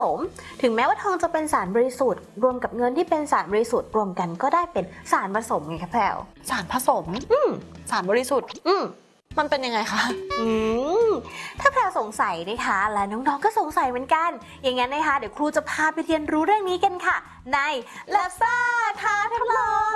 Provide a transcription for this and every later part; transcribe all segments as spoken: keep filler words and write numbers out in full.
ผมถึงแม้ว่าทองจะเป็นสารบริสุทธิ์รวมกับเงินที่เป็นสารบริสุทธิ์รวมกันก็ได้เป็นสารผสมไงคะแพรวสารผสมอืมสารบริสุทธิ์อืมมันเป็นยังไงคะอืมถ้าแพรสงสัยนะคะและน้องๆก็สงสัยเหมือนกันอย่างงั้นนะคะเดี๋ยวครูจะพาไปเรียนรู้เรื่องนี้กันค่ะใน Lab ซ่าท้าทดลอง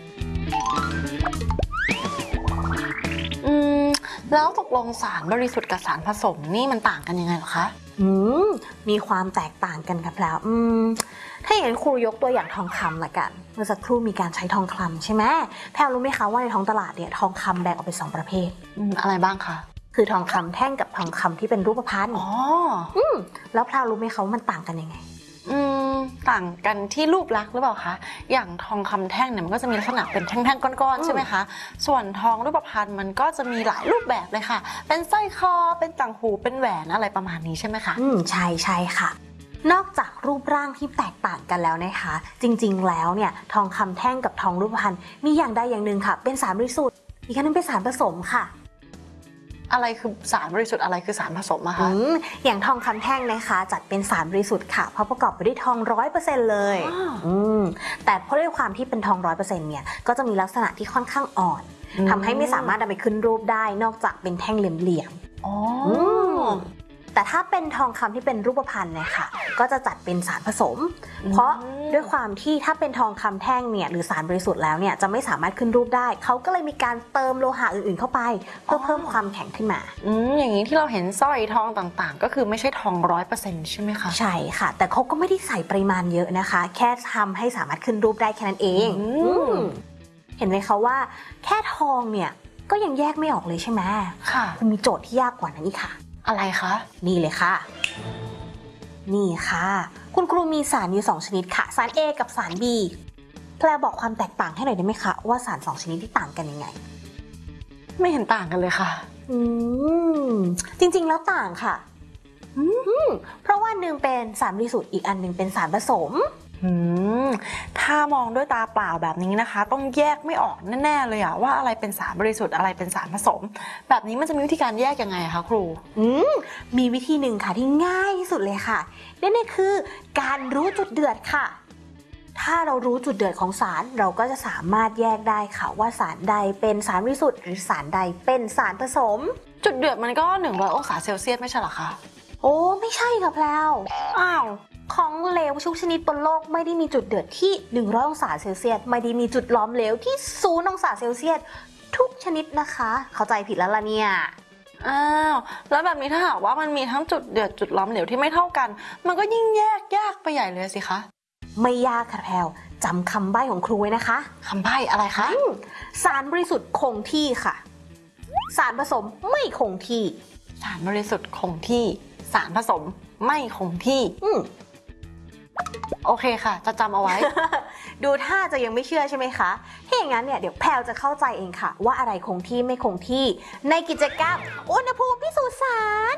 อืมแล้วตกลงสารบริสุทธิ์กับสารผสมนี่มันต่างกันยังไงเหรอคะอืมมีความแตกต่างกันค่ะแพรวอืมถ้าอย่างนั้นครูยกตัวอย่างทองคำละกันเมื่อสักครู่มีการใช้ทองคำใช่ไหมแพรรู้ไหมคะว่าในท้องตลาดเนี่ยทองคำแบ่งออกเป็นสองประเภทอืมอะไรบ้างคะคือทองคำแท่งกับทองคำที่เป็นรูปพรรณอ๋ออืมแล้วแพรรู้ไหมคะว่ามันต่างกันยังไงอืมต่างกันที่รูปลักษณ์หรือเปล่าคะอย่างทองคำแท่งเนี่ยมันก็จะมีลักษณะเป็นแท่งๆก้อนๆใช่ไหมคะส่วนทองรูปพรรณมันก็จะมีหลายรูปแบบเลยค่ะเป็นสร้อยคอเป็นต่างหูเป็นแหวนอะไรประมาณนี้ใช่ไหมคะอืมใช่ใช่ค่ะนอกจากรูปร่างที่แตกต่างกันแล้วนะคะจริงๆแล้วเนี่ยทองคำแท่งกับทองรูปพรรณมีอย่างใดอย่างหนึ่งค่ะเป็นสารบริสุทธิ์อีกอันนึงเป็นสารผสมค่ะอะไรคือสารบริสุทธิ์อะไรคือสารผสมอะคะอย่างทองคำแท่งนะคะจัดเป็นสารบริสุทธิ์ค่ะเพราะประกอบไปด้วยทองร้อยเปอร์เซ็นต์เลยอืมแต่เพราะด้วยความที่เป็นทองร้อยเปอร์เซ็นต์เนี่ยก็จะมีลักษณะที่ค่อนข้างอ่อนทำให้ไม่สามารถนำไปขึ้นรูปได้นอกจากเป็นแท่งเหลี่ยมๆอ๋อแต่ถ้าเป็นทองคำที่เป็นรูปพรรณเนี่ยค่ะก็จะจัดเป็นสารผสมเพราะด้วยความที่ถ้าเป็นทองคำแท่งเนี่ยหรือสารบริสุทธิ์แล้วเนี่ยจะไม่สามารถขึ้นรูปได้เขาก็เลยมีการเติมโลหะอื่นๆเข้าไปเพื่อเพิ่มความแข็งขึ้นมาอืมอย่างนี้ที่เราเห็นสร้อยทองต่างๆก็คือไม่ใช่ทองร้อยเปอร์เซ็นต์ใช่ไหมคะใช่ค่ะแต่เขาก็ไม่ได้ใส่ปริมาณเยอะนะคะแค่ทำให้สามารถขึ้นรูปได้แค่นั้นเองเห็นไหมคะว่าแค่ทองเนี่ยก็ยังแยกไม่ออกเลยใช่ไหมค่ะคุณมีโจทย์ที่ยากกว่านั้นอีกค่ะอะไรคะนี่เลยค่ะนี่ค่ะคุณครูมีสารอยู่สองชนิดค่ะสาร A กับสาร B แพรบอกความแตกต่างให้หน่อยได้ไหมคะว่าสารสองชนิดที่ต่างกันยังไงไม่เห็นต่างกันเลยค่ะอืมจริงๆแล้วต่างค่ะอืมเพราะว่าหนึ่งเป็นสารบริสุทธิ์อีกอันหนึ่งเป็นสารผสมอืมถ้ามองด้วยตาเปล่าแบบนี้นะคะต้องแยกไม่ออกแน่ๆเลยอะว่าอะไรเป็นสารบริสุทธิ์อะไรเป็นสารผสมแบบนี้มันจะมีวิธีการแยกยังไงคะครูอืมมีวิธีหนึ่งค่ะที่ง่ายที่สุดเลยค่ะนั่นก็คือการรู้จุดเดือดค่ะถ้าเรารู้จุดเดือดของสารเราก็จะสามารถแยกได้ค่ะว่าสารใดเป็นสารบริสุทธิ์หรือสารใดเป็นสารผสมจุดเดือดมันก็หนึ่งร้อยองศาเซลเซียสไม่ใช่หรอคะโอ้ไม่ใช่ค่ะแพรวอ้าวของเหลวทุกชนิดบนโลกไม่ได้มีจุดเดือดที่หนึ่งร้อยองศาเซลเซียสไม่ได้มีจุดล้อมเหลวที่ศูนย์องศาเซลเซียสทุกชนิดนะคะเข้าใจผิดแล้วล่ะเนี่ยอ้าวแล้วแบบนี้ถ้าหากว่ามันมีทั้งจุดเดือดจุดล้อมเหลวที่ไม่เท่ากันมันก็ยิ่งแยกยากไปใหญ่เลยสิคะไม่ยากค่ะแพรวจำคำใบ้ของครูไว้นะคะคำใบ้อะไรคะสารบริสุทธิ์คงที่ค่ะสารผสมไม่คงที่สารบริสุทธิ์คงที่สารผสมไม่คงที่อืมโอเคค่ะจะจำเอาไว้ดูท่าจะยังไม่เชื่อใช่ไหมคะถ้าอย่างนั้นเนี่ยเดี๋ยวแพรวจะเข้าใจเองค่ะว่าอะไรคงที่ไม่คงที่ในกิจกรรมอุณหภูมิพิสูจน์สาร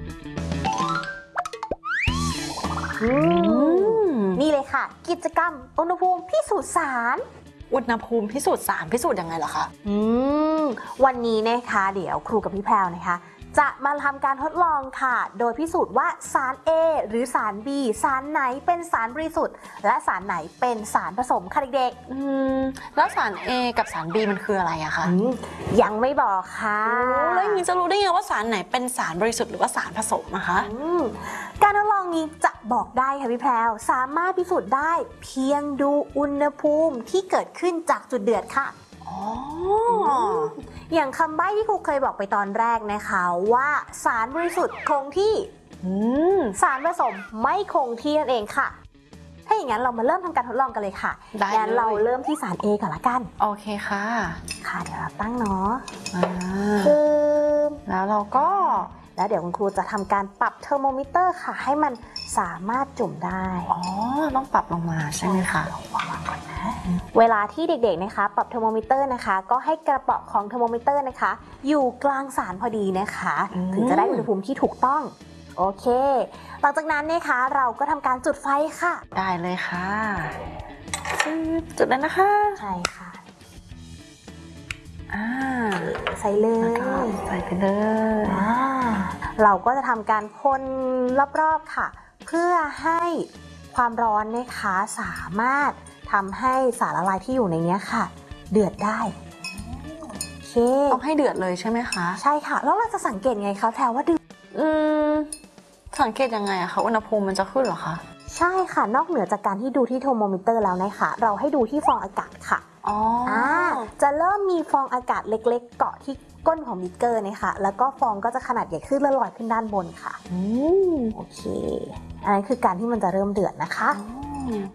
นี่เลยค่ะกิจกรรมอุณหภูมิพิสูจน์สารอุณหภูมิพิสูจน์สารพิสูจน์ยังไงล่ะคะอืมวันนี้นะคะเดี๋ยวครูกับพี่แพรวนะคะจะมาทำการทดลองค่ะโดยพิสูจน์ว่าสาร A หรือสาร B สารไหนเป็นสารบริสุทธิ์และสารไหนเป็นสารผสมค่ะเด็กๆอืมแล้วสาร A กับสาร B มันคืออะไรอะคะยังไม่บอกค่ะแล้วอย่างนี้จะรู้ได้ไงว่าสารไหนเป็นสารบริสุทธิ์หรือว่าสารผสมอะคะการทดลองนี้จะบอกได้ค่ะพี่แพรวสามารถพิสูจน์ได้เพียงดูอุณหภูมิที่เกิดขึ้นจากจุดเดือดค่ะอ๋ออย่างคำใบ้ที่ครูเคยบอกไปตอนแรกนะคะว่าสารบริสุทธิ์คงที่สารผสมไม่คงที่นั่นเองค่ะถ้าอย่างนั้นเรามาเริ่มทำการทดลองกันเลยค่ะงั้นเราเริ่มที่สาร A ก่อนละกันโอเคค่ะค่ะเดี๋ยวเราตั้งเนาะคือแล้วเราก็แล้วเดี๋ยวคุณครูจะทำการปรับเทอร์โมมิเตอร์ค่ะให้มันสามารถจุ่มได้อ๋อต้องปรับลงมาใช่ไหมคะวางก่อนนะเวลาที่เด็กๆนะคะปรับเทอร์โมมิเตอร์นะคะก็ให้กระเป๋าของเทอร์โมมิเตอร์นะคะอยู่กลางสารพอดีนะคะถึงจะได้อุณหภูมิที่ถูกต้องโอเคหลังจากนั้นนะคะเราก็ทำการจุดไฟค่ะได้เลยค่ะจุดแล้วนะคะใช่ค่ะอ่าใส่เลยใส่ไปเลยอ่าเราก็จะทำการคนรอบๆค่ะเพื่อให้ความร้อนนะคะสามารถทำให้สารละลายที่อยู่ในนี้ค่ะเดือดได้โอเคต้องให้เดือดเลยใช่ไหมคะใช่ค่ะแล้วเราจะสังเกตไงคะแพรว่าเดือดอืมสังเกตยังไงอะคะอุณหภูมิมันจะขึ้นเหรอคะใช่ค่ะนอกเหนือจากการที่ดูที่เทอร์โมมิเตอร์แล้วนะคะเราให้ดูที่ฟองอากาศค่ะอ๋ออ่าจะเริ่มมีฟองอากาศเล็กๆ เกาะที่ก้นของบิ๊กเกอร์นะคะแล้วก็ฟองก็จะขนาดใหญ่ขึ้นและลอยขึ้นด้านบนค่ะอืมโอเคอันนั้นคือการที่มันจะเริ่มเดือดนะคะอืม